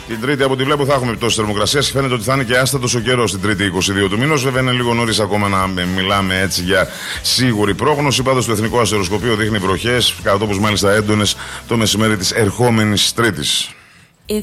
Την Τρίτη, από ό,τι βλέπω, θα έχουμε πτώση θερμοκρασία. Φαίνεται ότι θα είναι και άστατος ο καιρός την Τρίτη 22 του μήνους. Βέβαια, είναι λίγο νωρίς ακόμα να μιλάμε έτσι για σίγουρη πρόγνωση. Πάντως, το Εθνικό Αστεροσκοπείο δείχνει βροχές, καθώς μάλιστα έντονες το μεσημέρι της ερχόμενης Τρίτης.